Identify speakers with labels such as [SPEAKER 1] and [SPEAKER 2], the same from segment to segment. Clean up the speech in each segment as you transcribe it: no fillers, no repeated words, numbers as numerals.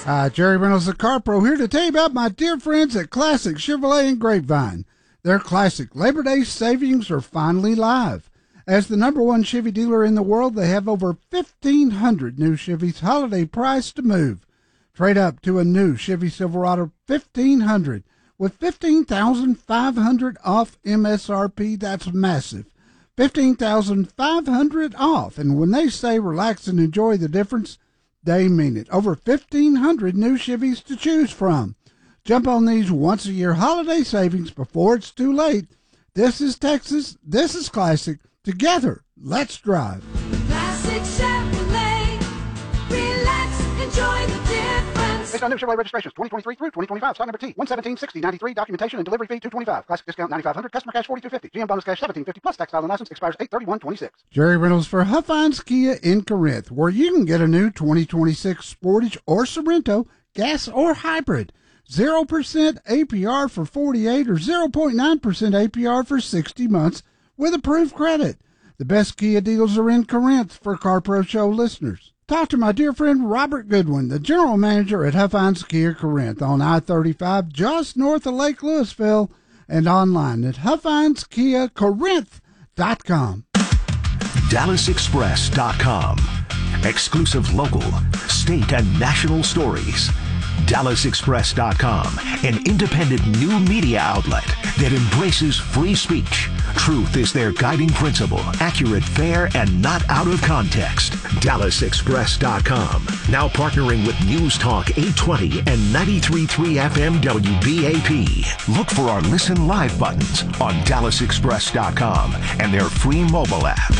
[SPEAKER 1] Jerry Reynolds, the Car Pro, here to tell you about my dear friends at Classic Chevrolet in Grapevine. Their classic Labor Day savings are finally live. As the #1 Chevy dealer in the world, they have over 1,500 new Chevys holiday priced to move. Trade up to a new Chevy Silverado 1500 with $15,500 off MSRP. That's massive. $15,500 off. And when they say relax and enjoy the difference, they mean it. Over 1,500 new Chevys to choose from. Jump on these once-a-year holiday savings before it's too late. This is Texas. This is Classic. Together, let's drive.
[SPEAKER 2] Classic Chevrolet. Relax, enjoy the difference.
[SPEAKER 1] Based on new Chevrolet registrations, 2023 through 2025. Stock number T, 1176093. Documentation and delivery fee, $225. Classic discount, $9,500. Customer cash, $4,250. GM bonus cash, $1,750. Plus tax, file, and license expires 8/31/26. Jerry Reynolds for Huffines Kia in Corinth, where you can get a new 2026 Sportage or Sorrento, gas or hybrid. 0% APR for 48 or 0.9% APR for 60 months with approved credit. The best Kia deals are in Corinth for Car Pro Show listeners. Talk to my dear friend Robert Goodwin, the general manager at Huffines Kia Corinth on I-35 just north of Lake Louisville and online at HuffinesKiaCorinth.com.
[SPEAKER 3] DallasExpress.com. Exclusive local, state, and national stories. DallasExpress.com, an independent new media outlet that embraces free speech. Truth is their guiding principle. Accurate, fair, and not out of context. DallasExpress.com. Now partnering with News Talk 820 and 93.3 FM WBAP. Look for our Listen Live buttons on DallasExpress.com and their free mobile app.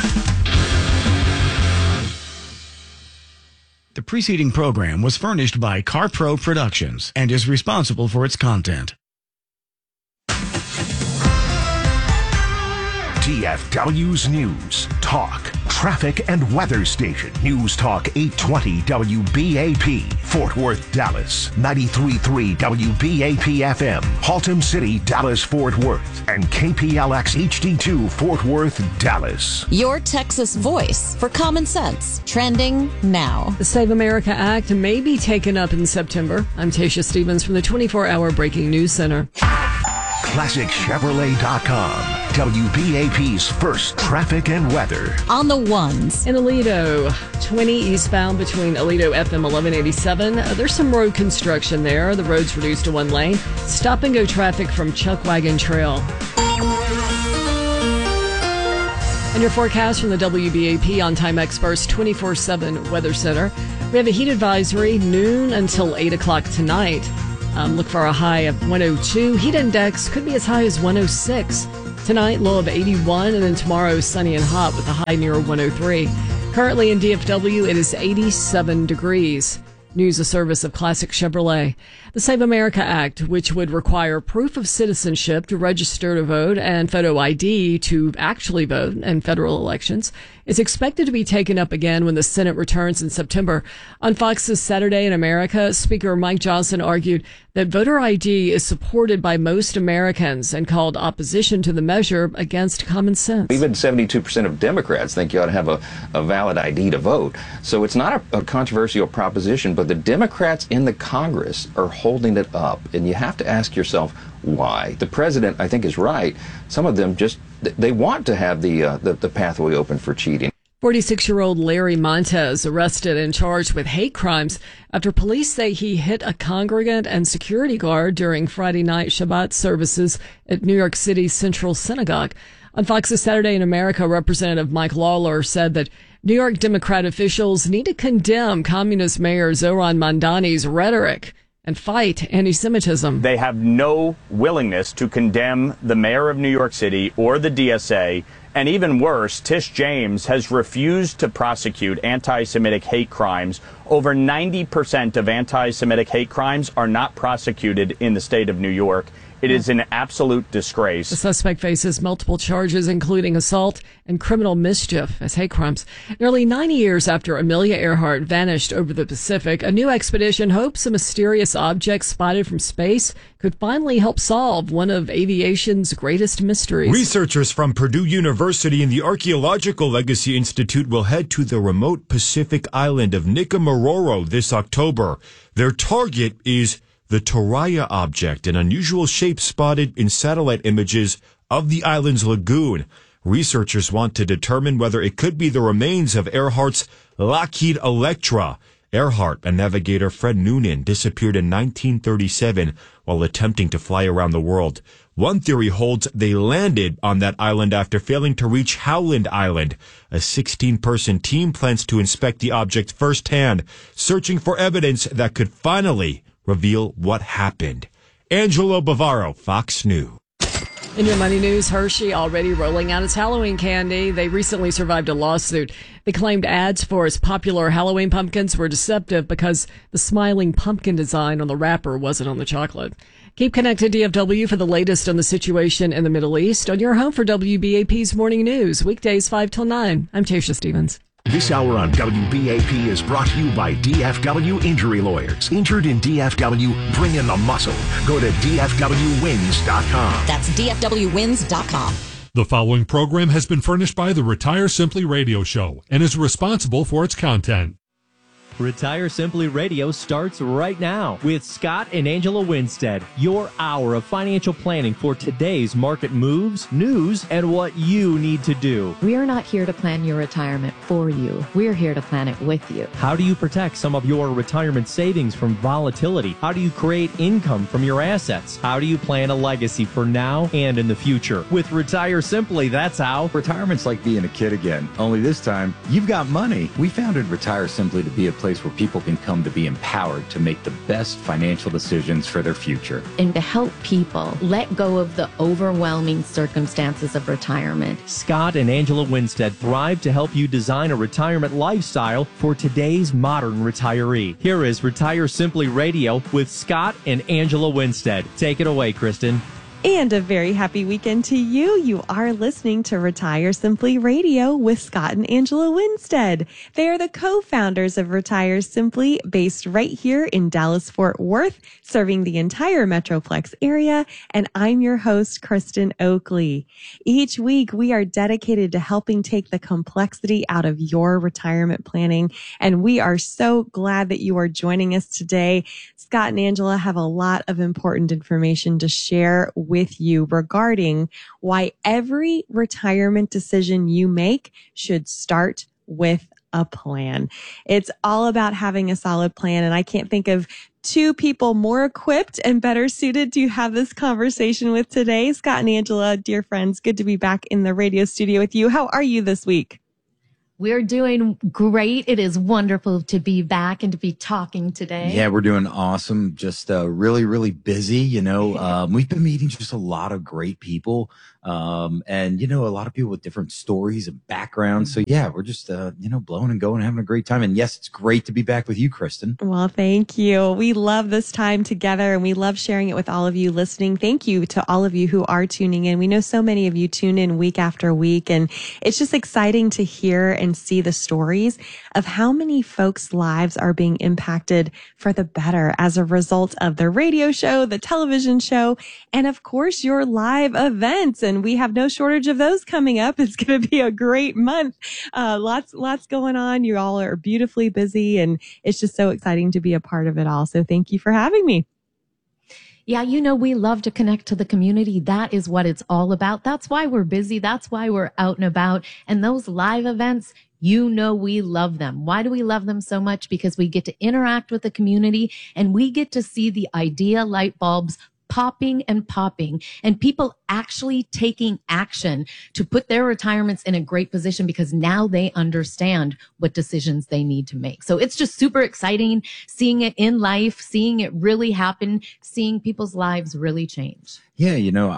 [SPEAKER 4] The preceding program was furnished by CarPro Productions and is responsible for its content.
[SPEAKER 3] DFW's News, Talk, Traffic, and Weather Station. News Talk 820 WBAP, Fort Worth, Dallas. 93.3 WBAP FM, Haltom City, Dallas, Fort Worth. And KPLX HD2, Fort Worth, Dallas.
[SPEAKER 5] Your Texas voice for common sense. Trending now.
[SPEAKER 6] The Save America Act may be taken up in September. I'm Tasha Stevens from the 24-hour Breaking News Center.
[SPEAKER 3] ClassicChevrolet.com. WBAP's first traffic and weather.
[SPEAKER 5] On the ones.
[SPEAKER 6] In Aledo, 20 eastbound between Aledo FM 1187. There's some road construction there. The road's reduced to one lane. Stop and go traffic from Chuckwagon Trail. And your forecast from the WBAP on Time Experts 24/7 Weather Center. We have a heat advisory noon until 8 o'clock tonight. Look for a high of 102. Heat index could be as high as 106. Tonight, low of 81, and then tomorrow, sunny and hot with a high near 103. Currently in DFW, it is 87 degrees. News, a service of Classic Chevrolet. The Save America Act, which would require proof of citizenship to register to vote and photo ID to actually vote in federal elections, is expected to be taken up again when the Senate returns in September. On Fox's Saturday in America, Speaker Mike Johnson argued that voter ID is supported by most Americans and called opposition to the measure against common sense.
[SPEAKER 7] Even 72% of Democrats think you ought to have a valid ID to vote. So it's not a controversial proposition, but the Democrats in the Congress are holding it up. And you have to ask yourself why. The president, I think, is right. Some of them just, they want to have the pathway open for cheating.
[SPEAKER 6] 46-year-old Larry Montez arrested and charged with hate crimes after police say he hit a congregant and security guard during Friday night Shabbat services at New York City's Central Synagogue. On Fox's Saturday in America, Representative Mike Lawler said that New York Democrat officials need to condemn communist Mayor Zohran Mamdani's rhetoric and fight anti-Semitism.
[SPEAKER 8] They have no willingness to condemn the mayor of New York City or the DSA. And even worse, Tish James has refused to prosecute anti-Semitic hate crimes. Over 90% of anti-Semitic hate crimes are not prosecuted in the state of New York. It is an absolute disgrace.
[SPEAKER 6] The suspect faces multiple charges, including assault and criminal mischief as hate crimes. Nearly 90 years after Amelia Earhart vanished over the Pacific, a new expedition hopes a mysterious object spotted from space could finally help solve one of aviation's greatest mysteries.
[SPEAKER 9] Researchers from Purdue University University and the Archaeological Legacy Institute will head to the remote Pacific island of Nikumaroro this October. Their target is the Toraya object, an unusual shape spotted in satellite images of the island's lagoon. Researchers want to determine whether it could be the remains of Earhart's Lockheed Electra. Earhart and navigator Fred Noonan disappeared in 1937 while attempting to fly around the world. One theory holds they landed on that island after failing to reach Howland Island. A 16-person team plans to inspect the object firsthand, searching for evidence that could finally reveal what happened. Angelo Bavaro, Fox News.
[SPEAKER 6] In your money news, Hershey already rolling out its Halloween candy. They recently survived a lawsuit. They claimed ads for its popular Halloween pumpkins were deceptive because the smiling pumpkin design on the wrapper wasn't on the chocolate. Keep connected DFW for the latest on the situation in the Middle East on your home for WBAP's Morning News, weekdays 5 till 9. I'm Tasha Stevens.
[SPEAKER 3] This hour on WBAP is brought to you by DFW Injury Lawyers. Injured in DFW, bring in the muscle. Go to DFWWins.com.
[SPEAKER 5] That's DFWWins.com.
[SPEAKER 10] The following program has been furnished by the Retire Simply Radio Show and is responsible for its content.
[SPEAKER 11] Retire Simply Radio starts right now with Scott and Angela Winstead, your hour of financial planning for today's market moves, news, and what you need to do.
[SPEAKER 12] We are not here to plan your retirement for you. We're here to plan it with you.
[SPEAKER 11] How do you protect some of your retirement savings from volatility? How do you create income from your assets? How do you plan a legacy for now and in the future? With Retire Simply, that's how.
[SPEAKER 13] Retirement's like being a kid again, only this time you've got money. We founded Retire Simply to be a place where people can come to be empowered to make the best financial decisions for their future.
[SPEAKER 12] And to help people let go of the overwhelming circumstances of retirement.
[SPEAKER 11] Scott and Angela Winstead thrive to help you design a retirement lifestyle for today's modern retiree. Here is Retire Simply Radio with Scott and Angela Winstead. Take it away, Kristen.
[SPEAKER 14] And a very happy weekend to you. You are listening to Retire Simply Radio with Scott and Angela Winstead. They are the co-founders of Retire Simply, based right here in Dallas-Fort Worth, serving the entire Metroplex area. And I'm your host, Kristen Oakley. Each week, we are dedicated to helping take the complexity out of your retirement planning. And we are so glad that you are joining us today. Scott and Angela have a lot of important information to share with you regarding why every retirement decision you make should start with a plan. It's all about having a solid plan, and I can't think of two people more equipped and better suited to have this conversation with today. Scott and Angela, dear friends, good to be back in the radio studio with you. How are you this week?
[SPEAKER 12] We're doing great. It is wonderful to be back and to be talking today.
[SPEAKER 13] Yeah, we're doing awesome. Just really, really busy. You know, we've been meeting just a lot of great people. And, you know, a lot of people with different stories and backgrounds. So, yeah, we're just, you know, blowing and going, having a great time. And yes, it's great to be back with you, Kristen.
[SPEAKER 14] Well, thank you. We love this time together and we love sharing it with all of you listening. Thank you to all of you who are tuning in. We know so many of you tune in week after week, and it's just exciting to hear and see the stories of how many folks' lives are being impacted for the better as a result of the radio show, the television show, and of course, your live events. And we have no shortage of those coming up. It's going to be a great month. Lots going on. You all are beautifully busy, and it's just so exciting to be a part of it all. So thank you for having me.
[SPEAKER 12] Yeah, you know, we love to connect to the community. That is what it's all about. That's why we're busy. That's why we're out and about. And those live events, you know, we love them. Why do we love them so much? Because we get to interact with the community and we get to see the idea light bulbs popping and people actually taking action to put their retirements in a great position because now they understand what decisions they need to make. So it's just super exciting seeing it in life, seeing it really happen, seeing people's lives really change.
[SPEAKER 13] Yeah, you know,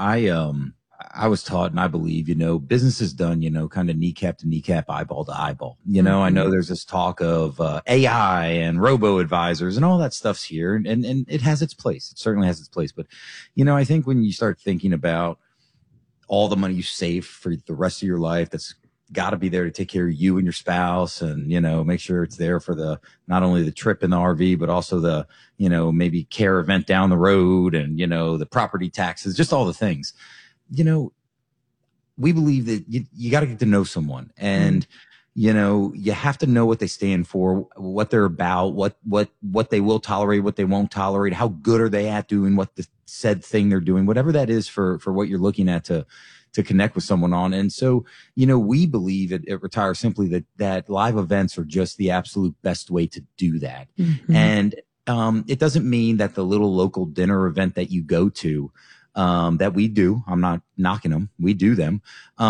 [SPEAKER 13] I was taught, and I believe, you know, business is done, you know, kind of kneecap to kneecap, eyeball to eyeball. You know, I know there's this talk of AI and robo advisors and all that stuff's here, and it has its place. It certainly has its place. But, you know, I think when you start thinking about all the money you save for the rest of your life, that's got to be there to take care of you and your spouse, and, you know, make sure it's there for the, not only the trip in the RV, but also the, you know, maybe care event down the road and, you know, the property taxes, just all the things. You know, we believe that you got to get to know someone, and you know, you have to know what they stand for, what they're about, what they will tolerate, what they won't tolerate, how good are they at doing what the said thing they're doing, whatever that is for what you're looking at to connect with someone on. And so, you know, we believe at Retire Simply that live events are just the absolute best way to do that. Mm-hmm. And it doesn't mean that the little local dinner event that you go to, that we do, I'm not knocking them, we do them,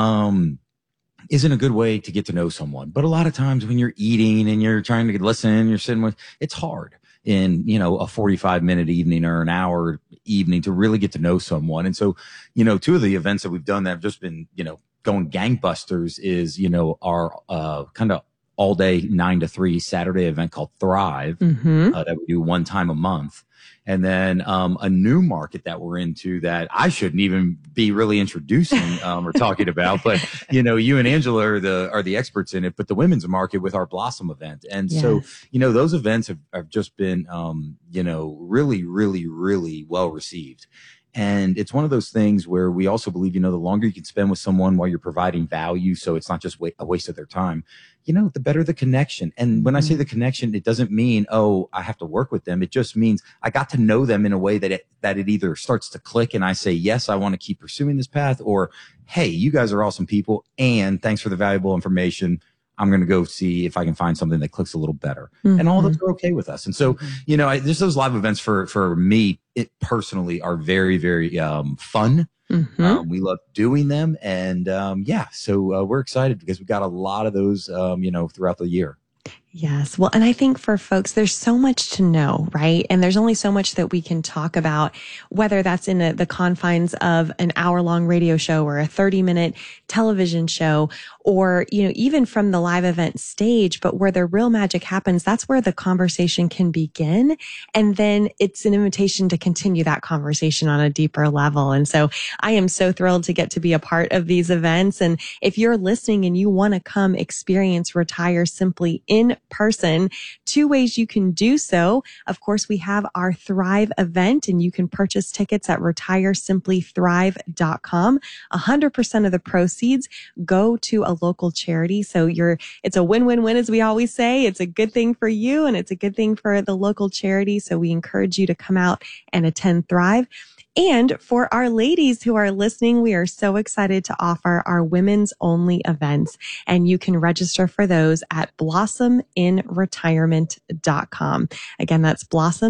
[SPEAKER 13] isn't a good way to get to know someone. But a lot of times when you're eating and you're trying to listen, you're sitting with, it's hard in, you know, a 45-minute evening or an hour evening to really get to know someone. And so, you know, two of the events that we've done that have just been, you know, going gangbusters is, you know, our kind of all day 9 to 3 Saturday event called Thrive, that we do one time a month. And then a new market that we're into that I shouldn't even be really introducing or talking about, but you know, you and Angela are the experts in it. But the women's market with our Blossom event, and so you know, those events have just been you know, really, really, really well received. And it's one of those things where we also believe, you know, the longer you can spend with someone while you're providing value, so it's not just a waste of their time, you know, the better the connection. And when I say the connection, it doesn't mean, oh, I have to work with them. It just means I got to know them in a way that it either starts to click and I say, yes, I want to keep pursuing this path, or, hey, you guys are awesome people, and thanks for the valuable information. I'm going to go see if I can find something that clicks a little better. And all those are okay with us. And so, you know, just those live events for me, it personally are very, very fun. We love doing them. And so we're excited because we've got a lot of those, you know, throughout the year.
[SPEAKER 14] Yes. Well, and I think for folks, there's so much to know, right? And there's only so much that we can talk about, whether that's in the confines of an hour-long radio show or a 30-minute television show, or, you know, even from the live event stage, but where the real magic happens, that's where the conversation can begin. And then it's an invitation to continue that conversation on a deeper level. And so I am so thrilled to get to be a part of these events. And if you're listening and you want to come experience Retire Simply in person, 2 ways you can do so. Of course, we have our Thrive event, and you can purchase tickets at retiresimplythrive.com. 100% of the proceeds go to a local charity. So it's a win-win-win, as we always say. It's a good thing for you, and it's a good thing for the local charity. So we encourage you to come out and attend Thrive. And for our ladies who are listening, we are so excited to offer our women's only events, and you can register for those at blossominretirement.com. Again, that's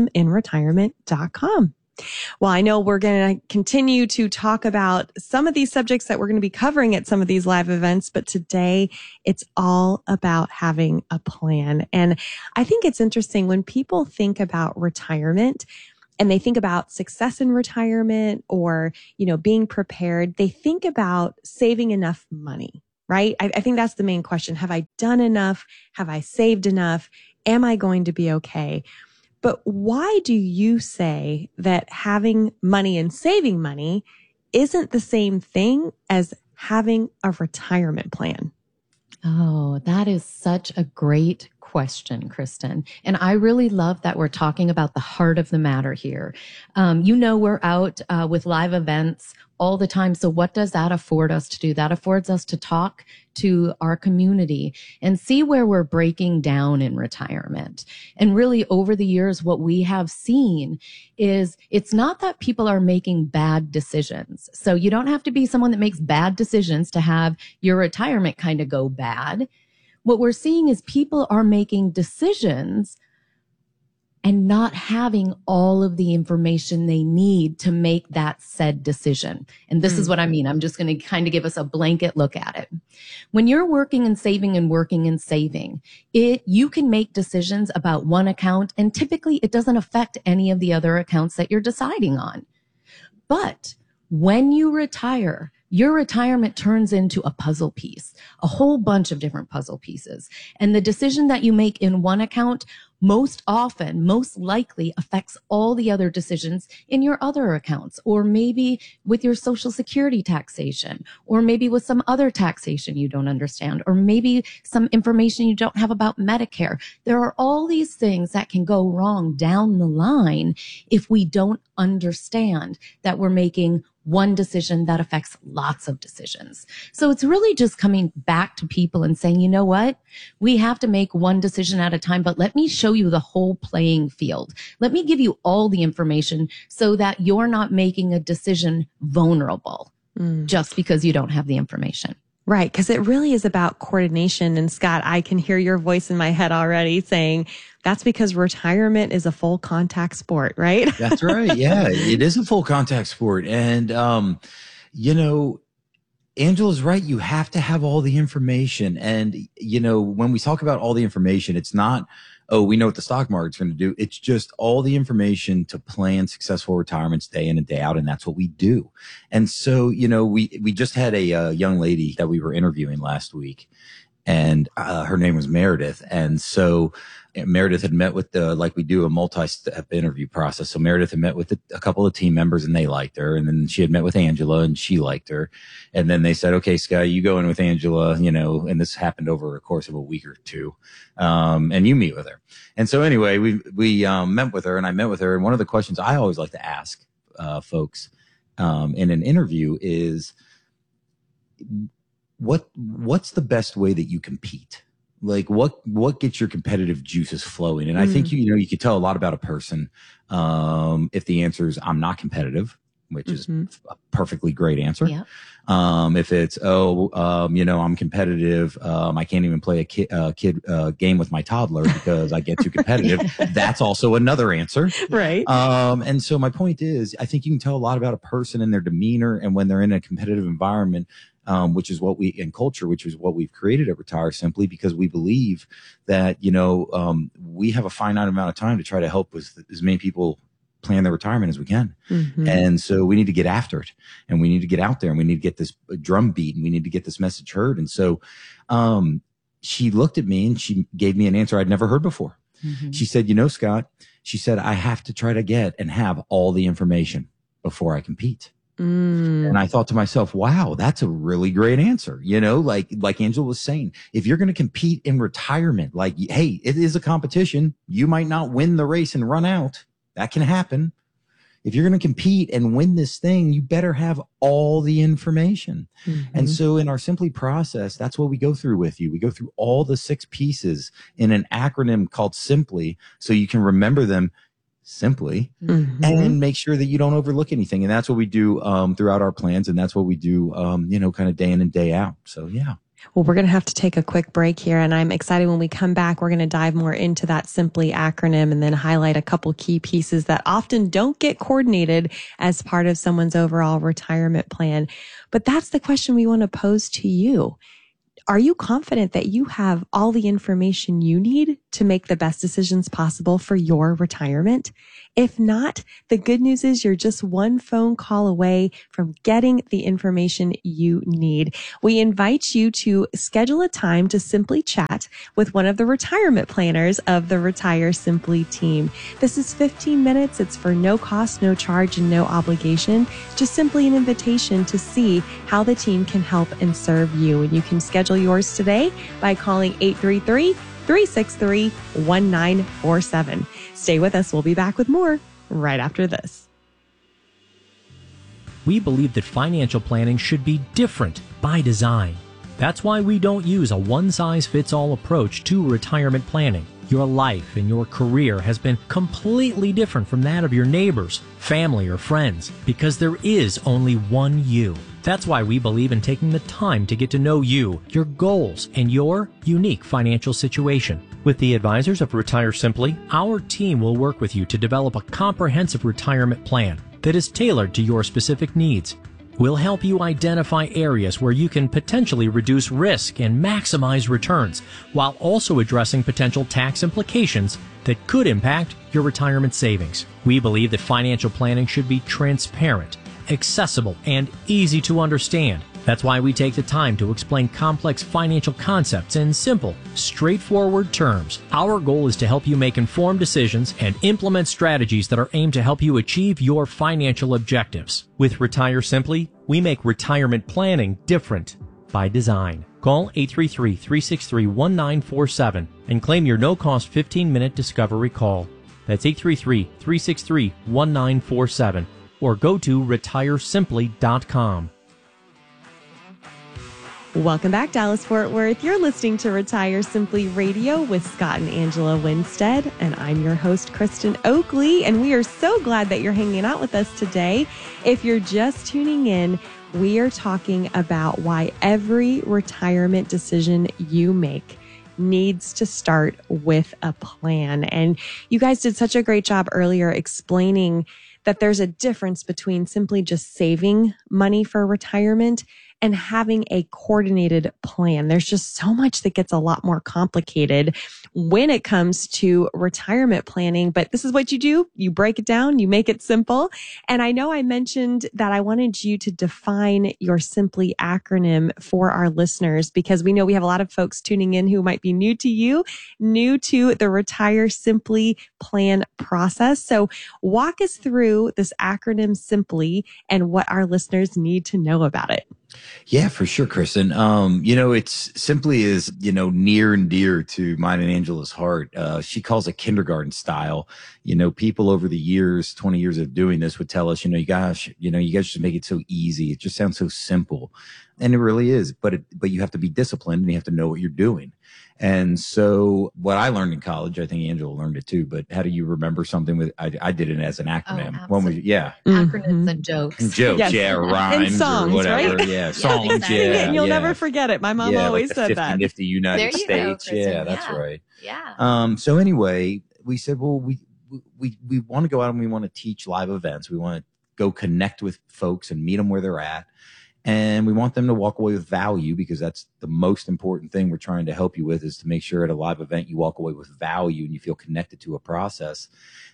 [SPEAKER 14] blossominretirement.com. Well, I know we're going to continue to talk about some of these subjects that we're going to be covering at some of these live events, but today it's all about having a plan. And I think it's interesting when people think about retirement, and they think about success in retirement, or, you know, being prepared, they think about saving enough money, right? I think that's the main question. Have I done enough? Have I saved enough? Am I going to be okay? But why do you say that having money and saving money isn't the same thing as having a retirement plan?
[SPEAKER 12] Oh, that is such a great question, Kristen. And I really love that we're talking about the heart of the matter here. You know, we're out with live events all the time. So what does that afford us to do? That affords us to talk to our community and see where we're breaking down in retirement. And really, over the years, what we have seen is it's not that people are making bad decisions. So you don't have to be someone that makes bad decisions to have your retirement kind of go bad. What we're seeing is people are making decisions and not having all of the information they need to make that said decision. And this is what I mean. I'm just going to kind of give us a blanket look at it. When you're working and saving and working and saving, you can make decisions about one account, and typically it doesn't affect any of the other accounts that you're deciding on. But when you retire, your retirement turns into a puzzle piece, a whole bunch of different puzzle pieces. And the decision that you make in one account most often, most likely affects all the other decisions in your other accounts, or maybe with your Social Security taxation, or maybe with some other taxation you don't understand, or maybe some information you don't have about Medicare. There are all these things that can go wrong down the line if we don't understand that we're making one decision that affects lots of decisions. So it's really just coming back to people and saying, you know what? We have to make one decision at a time, but let me show you the whole playing field. Let me give you all the information so that you're not making a decision vulnerable just because you don't have the information.
[SPEAKER 14] Right, because it really is about coordination. And Scott, I can hear your voice in my head already saying that's because retirement is a full contact sport, right?
[SPEAKER 13] That's right. Yeah, it is a full contact sport. And, you know, Angela's right. You have to have all the information. And, you know, when we talk about all the information, it's not, oh, we know what the stock market's going to do. It's just all the information to plan successful retirements day in and day out. And that's what we do. And so, you know, we just had a young lady that we were interviewing last week, and her name was Meredith. And so Meredith had met with like we do a multi-step interview process. So Meredith had met with a couple of team members and they liked her. And then she had met with Angela and she liked her. And then they said, okay, Scott, you go in with Angela, you know, and this happened over a course of a week or two. And you meet with her. And so anyway, we met with her, and I met with her. And one of the questions I always like to ask, folks, in an interview is, what's the best way that you compete? Like what gets your competitive juices flowing? And I think, you know, you could tell a lot about a person, if the answer is I'm not competitive, which is a perfectly great answer.
[SPEAKER 12] Yeah.
[SPEAKER 13] If it's, you know, I'm competitive. I can't even play a kid game with my toddler because I get too competitive. That's also another answer.
[SPEAKER 14] Right.
[SPEAKER 13] And so my point is, I think you can tell a lot about a person and their demeanor and when they're in a competitive environment, which is what which is what we've created at Retire Simply, because we believe that, you know, we have a finite amount of time to try to help with as many people plan their retirement as we can. And so we need to get after it, and we need to get out there, and we need to get this drum beat, and we need to get this message heard. And so, she looked at me and she gave me an answer I'd never heard before. She said, you know, Scott, she said, I have to try to get and have all the information before I compete. And I thought to myself, wow, that's a really great answer. You know, like Angela was saying, if you're going to compete in retirement, like, hey, it is a competition. You might not win the race and run out. That can happen. If you're going to compete and win this thing, you better have all the information. And so in our Simply process, that's what we go through with you. We go through all the 6 pieces in an acronym called Simply, so you can remember them simply and make sure that you don't overlook anything. And that's what we do throughout our plans. And that's what we do, you know, kind of day in and day out. So, yeah.
[SPEAKER 14] Well, we're going to have to take a quick break here, and I'm excited when we come back. We're going to dive more into that Simply acronym and then highlight a couple key pieces that often don't get coordinated as part of someone's overall retirement plan. But that's the question we want to pose to you. Are you confident that you have all the information you need to make the best decisions possible for your retirement? If not, the good news is you're just one phone call away from getting the information you need. We invite you to schedule a time to simply chat with one of the retirement planners of the Retire Simply team. This is 15 minutes. It's for no cost, no charge, and no obligation. Just simply an invitation to see how the team can help and serve you. And you can schedule yours today by calling 833-363-1947. Stay with us. We'll be back with more right after this.
[SPEAKER 11] We believe that financial planning should be different by design. That's why we don't use a one-size-fits-all approach to retirement planning. Your life and your career has been completely different from that of your neighbors, family, or friends, because there is only one you. That's why we believe in taking the time to get to know you, your goals, and your unique financial situation. With the advisors of Retire Simply, our team will work with you to develop a comprehensive retirement plan that is tailored to your specific needs. We'll help you identify areas where you can potentially reduce risk and maximize returns, while also addressing potential tax implications that could impact your retirement savings. We believe that financial planning should be transparent, accessible, and easy to understand. That's why we take the time to explain complex financial concepts in simple, straightforward terms. Our goal is to help you make informed decisions and implement strategies that are aimed to help you achieve your financial objectives. With Retire Simply, we make retirement planning different by design. Call 833-363-1947 and claim your no-cost 15-minute discovery call. That's 833-363-1947. or go to retiresimply.com.
[SPEAKER 14] Welcome back, Dallas-Fort Worth. You're listening to Retire Simply Radio with Scott and Angela Winstead, and I'm your host, Kristen Oakley, and we are so glad that you're hanging out with us today. If you're just tuning in, we are talking about why every retirement decision you make needs to start with a plan. And you guys did such a great job earlier explaining that there's a difference between simply just saving money for retirement and having a coordinated plan. There's just so much that gets a lot more complicated when it comes to retirement planning. But this is what you do. You break it down, you make it simple. And I know I mentioned that I wanted you to define your Simply acronym for our listeners, because we know we have a lot of folks tuning in who might be new to you, new to the Retire Simply plan process. So walk us through this acronym Simply and what our listeners need to know about it.
[SPEAKER 13] Yeah, for sure, Kristen. It's simply is, near and dear to mine and Angela's heart. She calls it kindergarten style. People over the years, 20 years of doing this would tell us, you guys just make it so easy. It just sounds so simple. And it really is, but you have to be disciplined and you have to know what you're doing. And so what I learned in college, I think Angela learned it too, but how do you remember something with, I did it as an acronym.
[SPEAKER 12] Acronyms and jokes.
[SPEAKER 13] And jokes,
[SPEAKER 14] Yes.
[SPEAKER 13] yeah, rhymes
[SPEAKER 14] And songs,
[SPEAKER 13] or whatever.
[SPEAKER 14] right?
[SPEAKER 13] Yeah, songs,
[SPEAKER 12] exactly.
[SPEAKER 13] yeah.
[SPEAKER 14] And you'll
[SPEAKER 13] yeah.
[SPEAKER 14] never forget it. My mom
[SPEAKER 13] Yeah,
[SPEAKER 14] always
[SPEAKER 13] like the
[SPEAKER 14] said
[SPEAKER 13] 50
[SPEAKER 14] that.
[SPEAKER 13] nifty United
[SPEAKER 12] There you go,
[SPEAKER 13] States.
[SPEAKER 12] Kristen.
[SPEAKER 13] Yeah, that's right.
[SPEAKER 12] Yeah.
[SPEAKER 13] So anyway, we said, well, we want to go out and we want to teach live events. We want to go connect with folks and meet them where they're at. And we want them to walk away with value, because that's the most important thing we're trying to help you with, is to make sure at a live event you walk away with value and you feel connected to a process.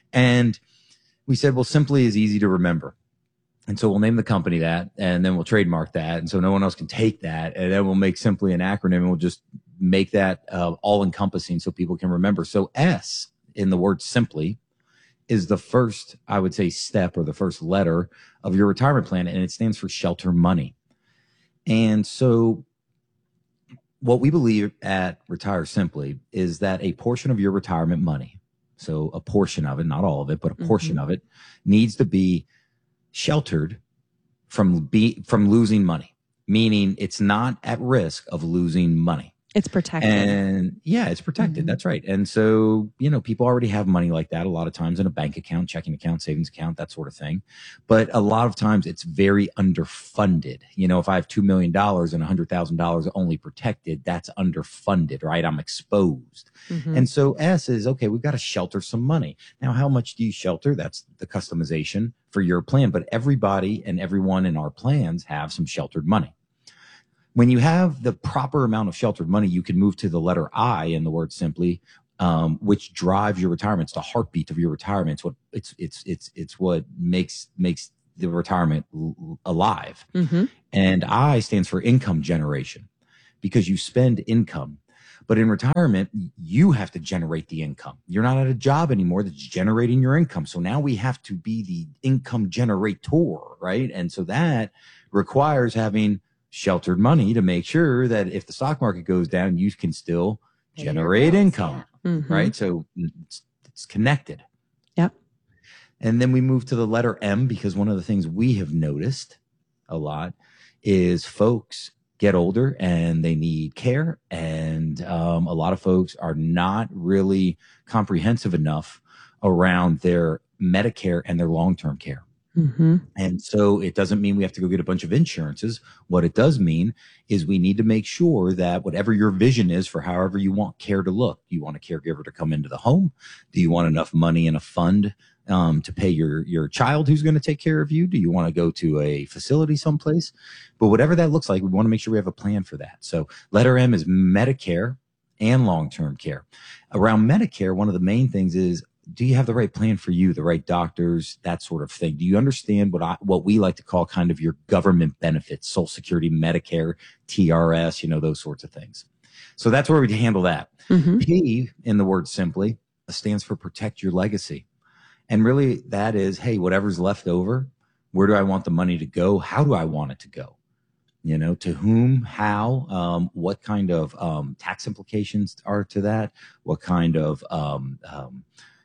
[SPEAKER 13] And we said, well, Simply is easy to remember. And so we'll name the company that, and then we'll trademark that. And so no one else can take that. And then we'll make Simply an acronym, and we'll just make that all encompassing so people can remember. So S in the word Simply is the first, I would say, step or the first letter of your retirement plan. And it stands for shelter money. And so what we believe at Retire Simply is that a portion of your retirement money, so a portion of it, not all of it, but a portion of it, needs to be sheltered from losing money, meaning it's not at risk of losing money.
[SPEAKER 14] It's protected.
[SPEAKER 13] And yeah, it's protected. That's right. And so, people already have money like that a lot of times in a bank account, checking account, savings account, that sort of thing. But a lot of times it's very underfunded. If I have $2 million and $100,000 only protected, that's underfunded, right? I'm exposed. And so S is, okay, we've got to shelter some money. Now, how much do you shelter? That's the customization for your plan. But everybody and everyone in our plans have some sheltered money. When you have the proper amount of sheltered money, you can move to the letter I in the word Simply, which drives your retirement. It's the heartbeat of your retirement. It's what makes the retirement alive. And I stands for income generation, because you spend income. But in retirement, you have to generate the income. You're not at a job anymore that's generating your income. So now we have to be the income generator, right? And so that requires having sheltered money to make sure that if the stock market goes down, you can still generate income, right? So it's connected.
[SPEAKER 14] Yep.
[SPEAKER 13] And then we move to the letter M, because one of the things we have noticed a lot is folks get older and they need care. And a lot of folks are not really comprehensive enough around their Medicare and their long-term care. And so it doesn't mean we have to go get a bunch of insurances. What it does mean is we need to make sure that whatever your vision is for however you want care to look, do you want a caregiver to come into the home? Do you want enough money in a fund to pay your child who's going to take care of you? Do you want to go to a facility someplace? But whatever that looks like, we want to make sure we have a plan for that. So letter M is Medicare and long-term care. Around Medicare, one of the main things is, do you have the right plan for you, the right doctors, that sort of thing? Do you understand what we like to call kind of your government benefits, Social Security, Medicare, TRS, those sorts of things. So that's where we handle that. P in the word Simply stands for protect your legacy. And really that is, hey, whatever's left over, where do I want the money to go? How do I want it to go? To whom, how, what kind of tax implications are to that? What kind of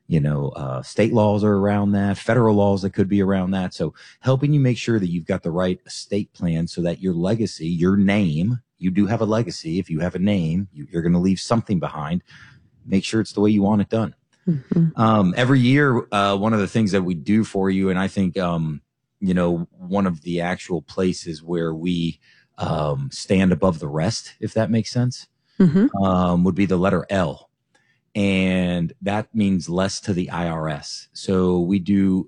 [SPEAKER 13] State laws are around that, federal laws that could be around that. So helping you make sure that you've got the right estate plan so that your legacy, your name, you do have a legacy. If you have a name, you're going to leave something behind. Make sure it's the way you want it done. Mm-hmm. Every year, one of the things that we do for you, and I think, one of the actual places where we stand above the rest, if that makes sense, would be the letter L. And that means less to the IRS. So we do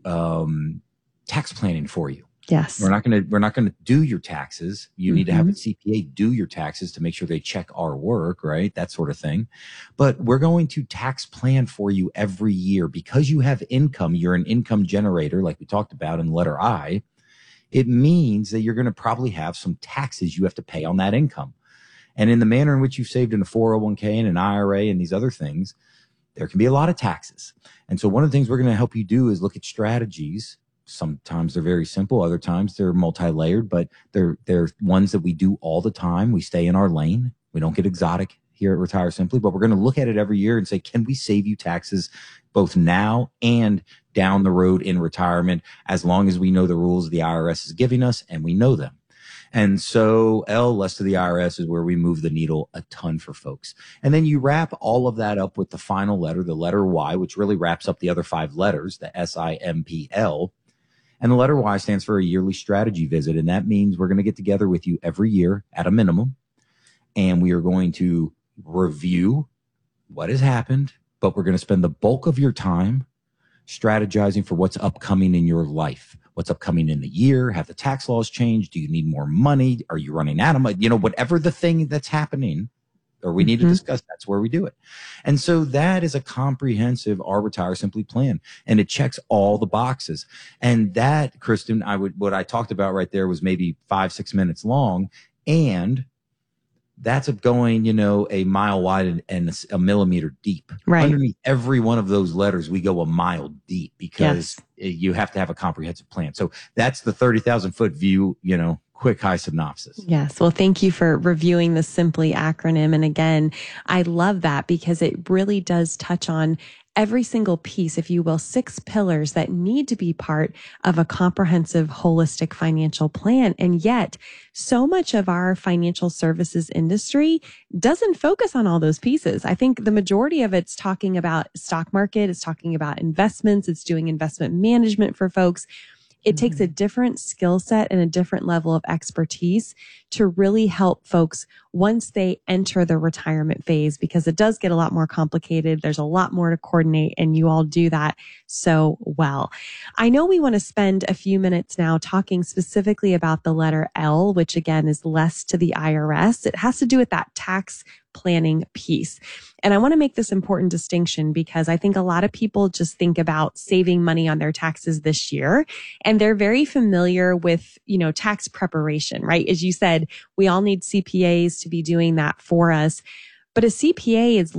[SPEAKER 13] tax planning for you.
[SPEAKER 14] Yes.
[SPEAKER 13] We're not going to do your taxes. You need to have a CPA do your taxes to make sure they check our work, right? That sort of thing. But we're going to tax plan for you every year because you have income. You're an income generator, like we talked about in the letter I. It means that you're going to probably have some taxes you have to pay on that income. And in the manner in which you've saved in a 401k and an IRA and these other things, there can be a lot of taxes. And so one of the things we're going to help you do is look at strategies. Sometimes they're very simple. Other times they're multi-layered, but they're ones that we do all the time. We stay in our lane. We don't get exotic here at Retire Simply, but we're going to look at it every year and say, can we save you taxes both now and down the road in retirement, as long as we know the rules the IRS is giving us and we know them. And so L, less to the IRS, is where we move the needle a ton for folks. And then you wrap all of that up with the final letter, the letter Y, which really wraps up the other 5 letters, the SIMPL. And the letter Y stands for a yearly strategy visit. And that means we're going to get together with you every year at a minimum. And we are going to review what has happened, but we're going to spend the bulk of your time strategizing for what's upcoming in your life. What's upcoming in the year? Have the tax laws changed? Do you need more money? Are you running out of money? Whatever the thing that's happening or we need to discuss, that's where we do it. And so that is a comprehensive Our Retire Simply plan, and it checks all the boxes. And that, Kristen, what I talked about right there was maybe 5-6 minutes long, and that's going, a mile wide and a millimeter deep.
[SPEAKER 14] Right.
[SPEAKER 13] Underneath every one of those letters, we go a mile deep because you have to have a comprehensive plan. So that's the 30,000 foot view, quick high synopsis.
[SPEAKER 14] Yes. Well, thank you for reviewing the Simply acronym. And again, I love that because it really does touch on every single piece, if you will, 6 pillars that need to be part of a comprehensive, holistic financial plan. And yet, so much of our financial services industry doesn't focus on all those pieces. I think the majority of it's talking about stock market, it's talking about investments, it's doing investment management for folks. It takes a different skill set and a different level of expertise to really help folks once they enter the retirement phase, because it does get a lot more complicated. There's a lot more to coordinate, and you all do that so well. I know we want to spend a few minutes now talking specifically about the letter L, which again is less to the IRS. It has to do with that tax planning piece. And I want to make this important distinction because I think a lot of people just think about saving money on their taxes this year, and they're very familiar with, tax preparation, right? As you said, we all need CPAs to be doing that for us. But a CPA is